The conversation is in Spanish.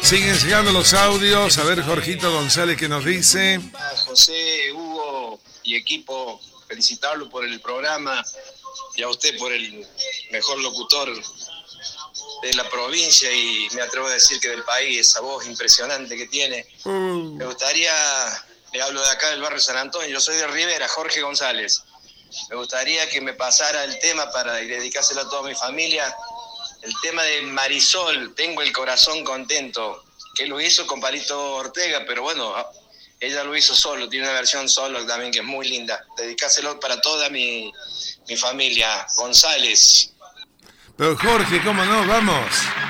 Siguen llegando los audios. A ver, Jorgito González, ¿qué nos dice? José, Hugo y equipo, felicitarlo por el programa y a usted por el mejor locutor de la provincia y me atrevo a decir que del país, esa voz impresionante que tiene. Me gustaría, le hablo de acá del barrio San Antonio, yo soy de Rivera, Jorge González. Me gustaría que me pasara el tema para dedicárselo a toda mi familia. El tema de Marisol, Tengo el corazón contento, que lo hizo con Palito Ortega, pero bueno, ella lo hizo solo, tiene una versión solo también que es muy linda. Dedicárselo para toda mi familia. González. Pero Jorge, ¿cómo no? Vamos.